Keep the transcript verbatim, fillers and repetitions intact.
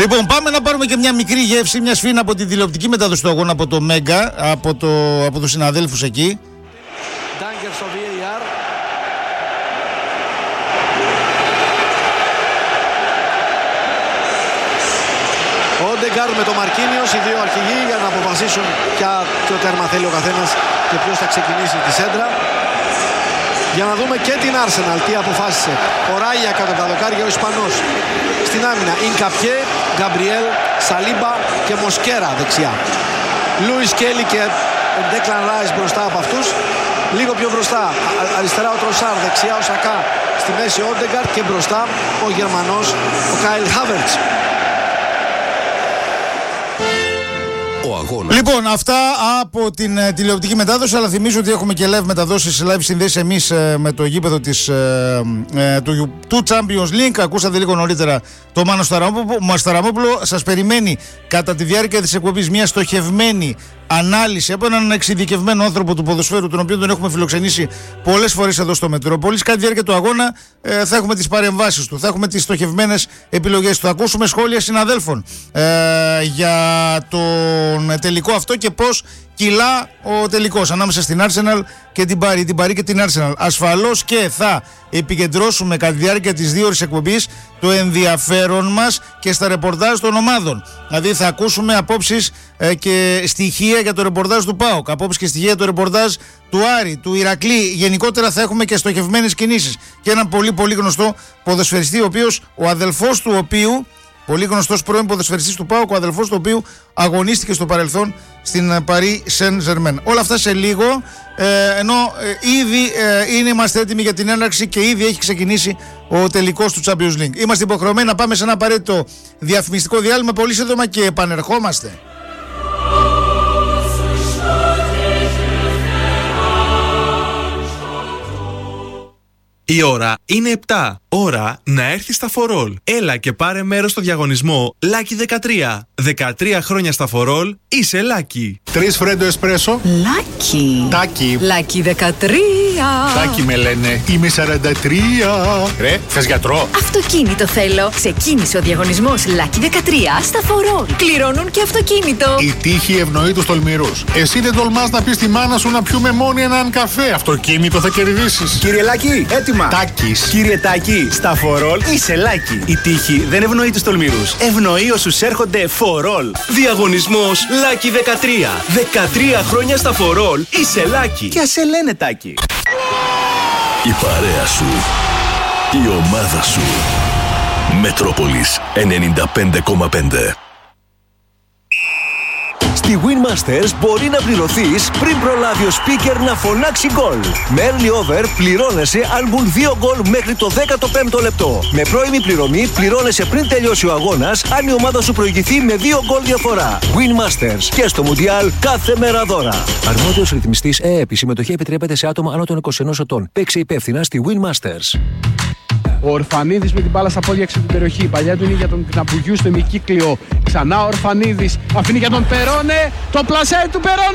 Λοιπόν, πάμε να πάρουμε και μια μικρή γεύση, μια σφίνα από την τηλεοπτική μετάδοση του αγώνα από το Μέγκα, από, το, από τους συναδέλφους εκεί. Ντάγκερ στο βι έι αρ. Ο Όντεγκαρ με το Μαρκίνιος, οι δύο αρχηγοί για να αποφασίσουν ποια, ποιο τέρμα θέλει ο καθένας και ποιος θα ξεκινήσει τη σέντρα. Για να δούμε και την Arsenal τι αποφάσισε. Ο Ράγια κατά τα δοκάρια, ο Ισπανός. Στην άμυνα Ινκαπιέ, Γκαμπριέλ, Σαλίμπα και Μοσκέρα δεξιά. Λούις Κέλι και Ντέκλαν Ράις μπροστά από αυτούς. Λίγο πιο μπροστά αριστερά ο Τροσάρ, δεξιά ο Σακά. Στη μέση ο Όντεγκαρ και μπροστά ο Γερμανός ο Κάιλ Χάβερτς. Λοιπόν, αυτά από την uh, τηλεοπτική μετάδοση, αλλά θυμίζω ότι έχουμε και live μεταδόσεις, live συνδέσεις εμείς uh, με το γήπεδο της, uh, uh, του, του Champions League. Ακούσατε λίγο νωρίτερα το Μάνο Σταραμόπουλο. Σας περιμένει κατά τη διάρκεια της εκπομπής μια στοχευμένη ανάλυση από έναν εξειδικευμένο άνθρωπο του ποδοσφαίρου, τον οποίο τον έχουμε φιλοξενήσει πολλές φορές εδώ στο Μετρόπολης. Κατά τη διάρκεια του αγώνα ε, θα έχουμε τις παρεμβάσεις του, θα έχουμε τις στοχευμένες επιλογές του. Θα ακούσουμε σχόλια συναδέλφων ε, για τον τελικό αυτό και πώς κυλά ο τελικός ανάμεσα στην Arsenal και την Πάρη, την Πάρη και την Arsenal. Ασφαλώς και θα επικεντρώσουμε κατά τη διάρκεια της δύο ώρες εκπομπής το ενδιαφέρον μας και στα ρεπορτάζ των ομάδων. Δηλαδή θα ακούσουμε απόψεις ε, και στοιχεία για το ρεπορτάζ του ΠΑΟΚ, απόψεις και στοιχεία για το ρεπορτάζ του Άρη, του Ηρακλή. Γενικότερα θα έχουμε και στοχευμένες κινήσεις και έναν πολύ πολύ γνωστό ποδοσφαιριστή, ο οποίος, ο αδελφός του οποίου, πολύ γνωστός πρώην ποδοσφαιριστής του ΠΑΟΚ, ο αδελφός του οποίου αγωνίστηκε στο παρελθόν στην Paris Saint-Germain. Όλα αυτά σε λίγο, ε, ενώ ε, ήδη ε, είναι, είμαστε έτοιμοι για την έναρξη και ήδη έχει ξεκινήσει ο τελικός του Champions League. Είμαστε υποχρεωμένοι να πάμε σε ένα απαραίτητο διαφημιστικό διάλειμμα πολύ σύντομα και επανερχόμαστε. Η ώρα είναι επτά. Ώρα να έρθει στα φορόλ. Έλα και πάρε μέρος στο διαγωνισμό Lucky δεκατρία. δεκατρία χρόνια στα φορόλ, είσαι Lucky. Τρεις φρέντο εσπρέσο. Lucky. Τάκι. Lucky δεκατρία. Τάκι με λένε. Είμαι σαράντα τρία. Ρε, θες γιατρό? Αυτοκίνητο θέλω. Ξεκίνησε ο διαγωνισμός Lucky δεκατρία στα φορόλ. Κληρώνουν και αυτοκίνητο. Η τύχη ευνοεί τους τολμηρούς. Εσύ δεν τολμάς να πεις στη μάνα σου να πιούμε μόνοι έναν καφέ. Αυτοκίνητο θα κερδίσεις. Κύριε Λάκη, έτοιμα. Τάκης. Κύριε Τάκη, στα φορόλ είσαι Λάκη. Η τύχη δεν ευνοεί τους τολμηρούς. Ευνοεί όσους έρχονται φορόλ. Διαγωνισμός Lucky δεκατρία. δεκατρία χρόνια στα φορόλ, είσαι Lucky. Και ας σε λένε Τάκη. Η παρέα σου. Η ομάδα σου. Μετρόπολης ενενήντα πέντε κόμμα πέντε. Στη Winmasters μπορεί να πληρωθείς πριν προλάβει ο speaker να φωνάξει γκολ. Με early over πληρώνεσαι αν μπουν δύο γκολ μέχρι το δέκατο πέμπτο λεπτό. Με πρώιμη πληρωμή πληρώνεσαι πριν τελειώσει ο αγώνας αν η ομάδα σου προηγηθεί με δύο γκολ διαφορά. Winmasters και στο Μουντιάλ κάθε μέρα δώρα. Αρμόδιος ρυθμιστής ΕΕΠ. Η συμμετοχή επιτρέπεται σε άτομα άνω των είκοσι ενός ετών. Παίξε υπεύθυνα στη Winmasters. Ο Ορφανίδης με την μπάλα στα πόδια έξω από την περιοχή. Η παλιά του είναι για τον Κναπουγιού στο ημικύκλιο. Ξανά ο Ορφανίδης αφήνει για τον Περόνε. Το πλασέ του Περόνε.